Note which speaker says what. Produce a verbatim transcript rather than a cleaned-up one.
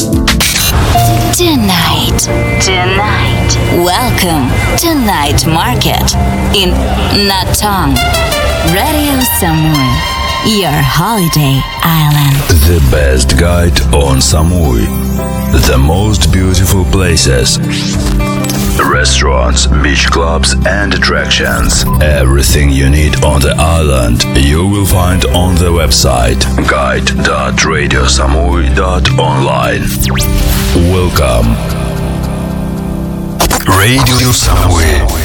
Speaker 1: Tonight. Tonight. Welcome to Night Market in Natong. Radio Samui, your holiday island.
Speaker 2: The best guide on Samui. The most beautiful places. Restaurants, beach clubs and attractions. Everything you need on the island you will find on the website guide dot radio samui dot online. Welcome. Radio Samui.